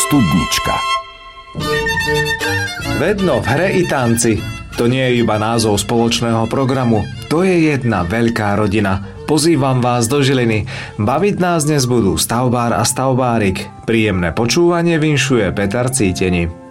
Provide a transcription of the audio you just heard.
Studnička. Vedno v hre i tanci. To nie je iba názov spoločného programu. To je jedna veľká rodina. Pozývam vás do Žiliny. Baviť nás dnes budú stavbár a stavbárik. Príjemné počúvanie vinšuje Petar Cíteni.